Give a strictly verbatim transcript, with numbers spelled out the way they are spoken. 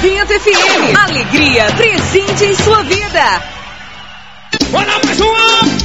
noventa F M. Alegria presente em sua vida. Bora mais uma!